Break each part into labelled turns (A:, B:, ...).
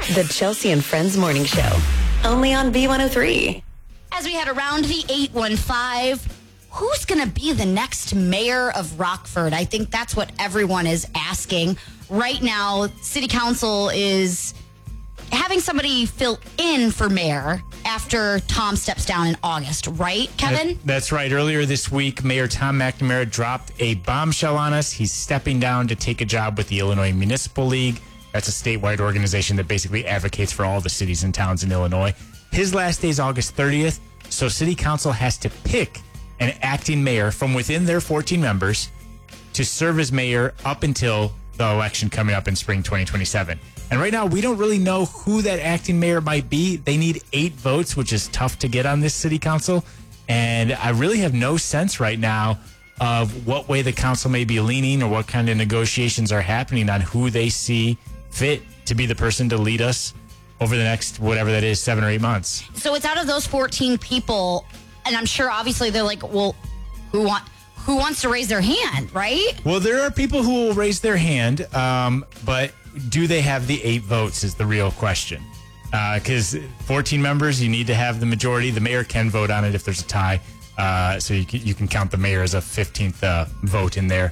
A: The Chelsea and Friends Morning Show. Only on B103.
B: As we head around the 815, who's going to be the next mayor of Rockford? I think that's what everyone is asking. Right now, City Council is having somebody fill in for mayor after Tom steps down in August, right, Kevin?
C: That's right. Earlier this week, Mayor Tom McNamara dropped a bombshell on us. He's stepping down to take a job with the Illinois Municipal League. That's a statewide organization that basically advocates for all the cities and towns in Illinois. His last day is August 30th, so City Council has to pick an acting mayor from within their 14 members to serve as mayor up until the election coming up in spring 2027. And right now, we don't really know who that acting mayor might be. They need 8 votes, which is tough to get on this City Council. And I really have no sense right now of what way the council may be leaning or what kind of negotiations are happening on who they see fit to be the person to lead us over the next, whatever that is, 7 or 8 months.
B: So it's out of those 14 people, and I'm sure obviously they're like, well, who wants to raise their hand, right?
C: Well, there are people who will raise their hand, but do they have the 8 votes is the real question. Because 14 members, you need to have the majority. The mayor can vote on it if there's a tie. So you can count the mayor as a 15th vote in there.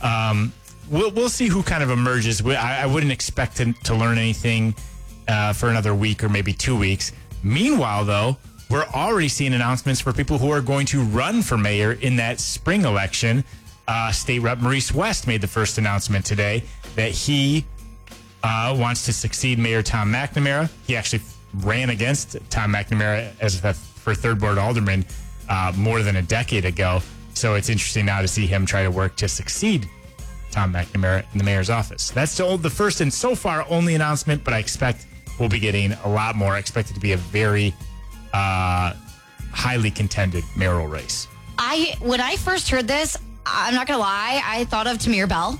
C: We'll see who kind of emerges. I wouldn't expect to learn anything for another week or maybe 2 weeks. Meanwhile, though, we're already seeing announcements for people who are going to run for mayor in that spring election. State Rep Maurice West made the first announcement today that he wants to succeed Mayor Tom McNamara. He actually ran against Tom McNamara for third ward alderman more than a decade ago. So it's interesting now to see him try to work to succeed Tom McNamara in the mayor's office. That's the first and so far only announcement, but I expect we'll be getting a lot more. I expect it to be a very highly contended mayoral race.
B: When I first heard this, I'm not going to lie, I thought of Tamir Bell.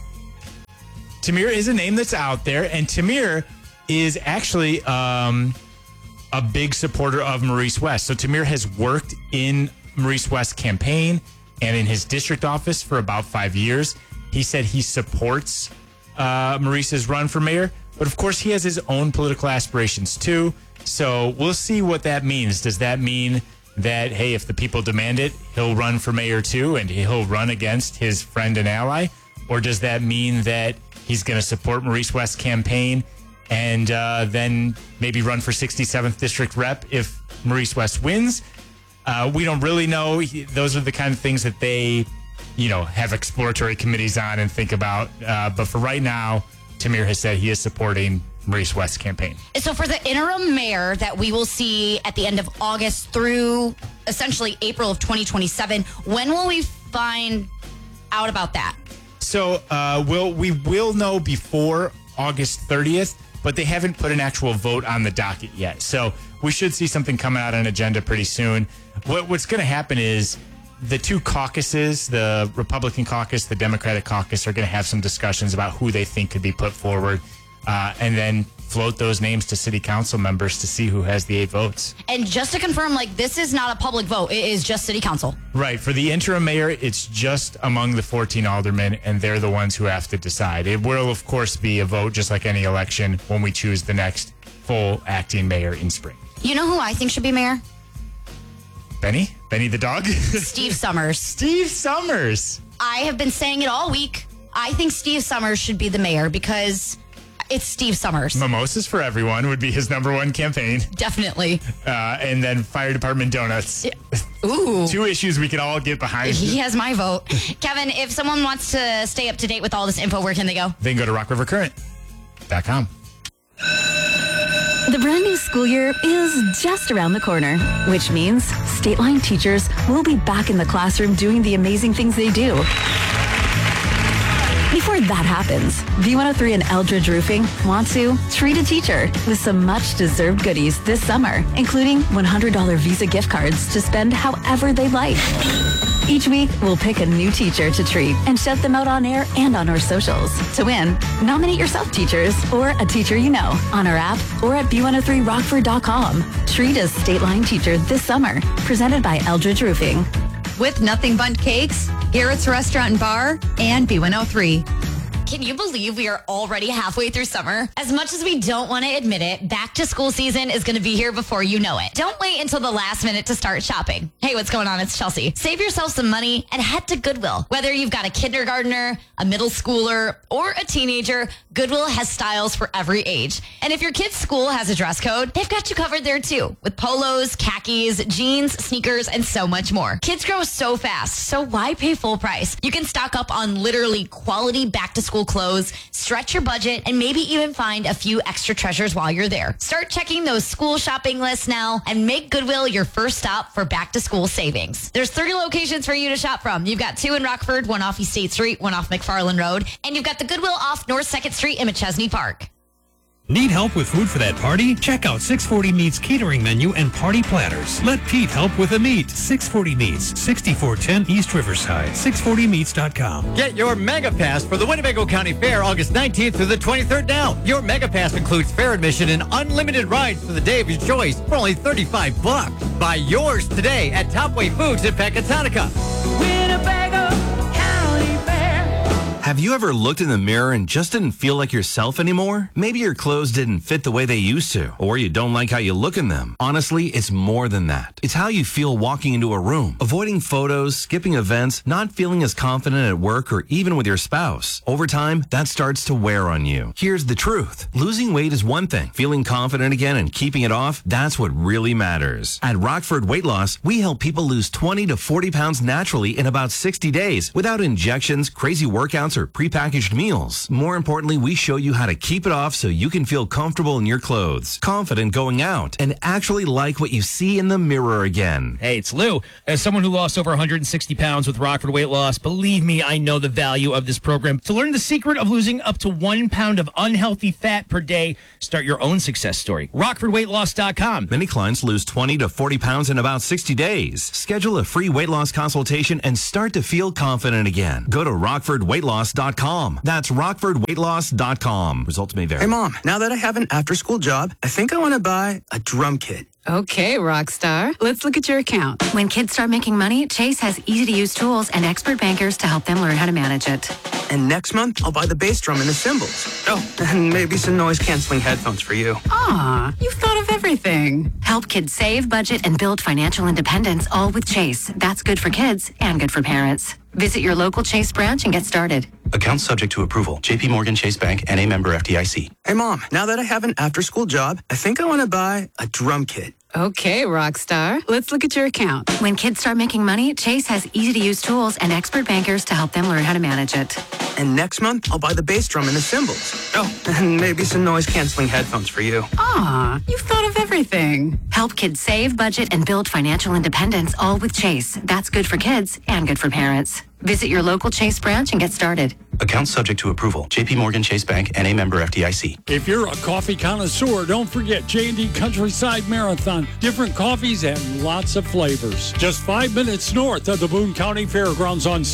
C: Tamir is a name that's out there, and Tamir is actually a big supporter of Maurice West. So Tamir has worked in Maurice West's campaign and in his district office for about 5 years. He said he supports Maurice's run for mayor, but of course he has his own political aspirations too. So we'll see what that means. Does that mean that, hey, if the people demand it, he'll run for mayor too and he'll run against his friend and ally? Or does that mean that he's going to support Maurice West's campaign and then maybe run for 67th District Rep if Maurice West wins? We don't really know. Those are the kind of things that they, have exploratory committees on and think about. But for right now, Tamir has said he is supporting Maurice West's campaign.
B: So for the interim mayor that we will see at the end of August through essentially April of 2027, when will we find out about that?
C: So we will know before August 30th, but they haven't put an actual vote on the docket yet. So we should see something coming out on an agenda pretty soon. What's going to happen is the two caucuses, the Republican caucus, the Democratic caucus, are going to have some discussions about who they think could be put forward and then float those names to city council members to see who has the 8 votes.
B: And just to confirm, this is not a public vote. It is just city council.
C: Right. For the interim mayor, it's just among the 14 aldermen, and they're the ones who have to decide. It will, of course, be a vote just like any election when we choose the next full acting mayor in spring.
B: You know who I think should be mayor?
C: Benny? Benny the dog?
B: Steve Summers.
C: Steve Summers.
B: I have been saying it all week. I think Steve Summers should be the mayor because it's Steve Summers.
C: Mimosas for Everyone would be his #1 campaign.
B: Definitely.
C: And then Fire Department Donuts.
B: Ooh.
C: 2 issues we can all get behind.
B: He has my vote. Kevin, if someone wants to stay up to date with all this info, where can they go?
C: They can go to rockrivercurrent.com.
A: The brand new school year is just around the corner, which means State Line teachers will be back in the classroom doing the amazing things they do. Before that happens, B103 and Eldridge Roofing want to treat a teacher with some much-deserved goodies this summer, including $100 Visa gift cards to spend however they like. Each week, we'll pick a new teacher to treat and shout them out on air and on our socials. To win, nominate yourself, teachers, or a teacher you know on our app or at b103rockford.com. Treat a State Line teacher this summer. Presented by Eldridge Roofing.
D: With Nothing Bundt Cakes, Garrett's Restaurant and Bar, and B103.
B: Can you believe we are already halfway through summer? As much as we don't want to admit it, back to school season is going to be here before you know it. Don't wait until the last minute to start shopping. Hey, what's going on? It's Chelsea. Save yourself some money and head to Goodwill. Whether you've got a kindergartner, a middle schooler, or a teenager, Goodwill has styles for every age. And if your kid's school has a dress code, they've got you covered there too, with polos, khakis, jeans, sneakers, and so much more. Kids grow so fast, so why pay full price? You can stock up on literally quality back-to-school clothes, stretch your budget, and maybe even find a few extra treasures while you're there. Start checking those school shopping lists now and make Goodwill your first stop for back-to-school savings. There's 30 locations for you to shop from. You've got 2 in Rockford, 1 off East State Street, 1 off McFarland Road, and you've got the Goodwill off North 2nd Street in McChesney Park.
D: Need help with food for that party? Check out 640 Meats catering menu and party platters. Let Pete help with the meat. 640 Meats, 6410 East Riverside. 640meats.com.
E: Get your Mega Pass for the Winnebago County Fair August 19th through the 23rd now. Your Mega Pass includes fair admission and unlimited rides for the day of your choice for only $35. Buy yours today at Topway Foods in Pecatonica.
F: Winnebago County Fair.
G: Have you ever looked in the mirror and just didn't feel like yourself anymore? Maybe your clothes didn't fit the way they used to, or you don't like how you look in them. Honestly, it's more than that. It's how you feel walking into a room, avoiding photos, skipping events, not feeling as confident at work or even with your spouse. Over time, that starts to wear on you. Here's the truth. Losing weight is one thing. Feeling confident again and keeping it off, that's what really matters. At Rockford Weight Loss, we help people lose 20 to 40 pounds naturally in about 60 days without injections, crazy workouts, or prepackaged meals. More importantly, we show you how to keep it off so you can feel comfortable in your clothes, confident going out, and actually like what you see in the mirror again.
H: Hey, it's Lou. As someone who lost over 160 pounds with Rockford Weight Loss, believe me, I know the value of this program. To learn the secret of losing up to 1 pound of unhealthy fat per day, start your own success story. RockfordWeightLoss.com.
G: Many clients lose 20 to 40 pounds in about 60 days. Schedule a free weight loss consultation and start to feel confident again. Go to RockfordWeightLoss.com. That's RockfordWeightLoss.com. Results may vary.
I: Hey, Mom, now that I have an after-school job, I think I want to buy a drum kit.
J: Okay, Rockstar. Let's look at your account.
A: When kids start making money, Chase has easy-to-use tools and expert bankers to help them learn how to manage it.
I: And next month, I'll buy the bass drum and the cymbals. Oh, and maybe some noise-canceling headphones for you.
J: Aw, you've thought of everything.
A: Help kids save, budget, and build financial independence, all with Chase. That's good for kids and good for parents. Visit your local Chase branch and get started.
K: Account subject to approval. JP Morgan Chase Bank and a member FDIC.
I: Hey, Mom, now that I have an after-school job, I think I want to buy a drum kit.
J: Okay, Rockstar. Let's look at your account.
A: When kids start making money, Chase has easy-to-use tools and expert bankers to help them learn how to manage it.
I: And next month, I'll buy the bass drum and the cymbals. Oh, and maybe some noise-canceling headphones for you.
J: Aw, you've thought of everything.
A: Help kids save, budget, and build financial independence, all with Chase. That's good for kids and good for parents. Visit your local Chase branch and get started.
K: Account subject to approval. JP Morgan Chase Bank and a member FDIC.
L: If you're a coffee connoisseur, don't forget J&D Countryside Marathon. Different coffees and lots of flavors. Just 5 minutes north of the Boone County Fairgrounds on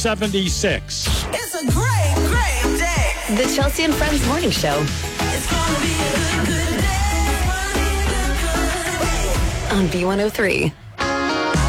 L: 76.
F: It's a great day.
A: The Chelsea and Friends Morning Show.
F: It's gonna be a good day.
A: On B103.